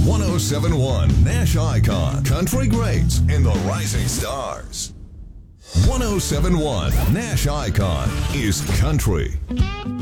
1071 Nash Icon, Country Greats and the Rising Stars. 1071 Nash Icon is country.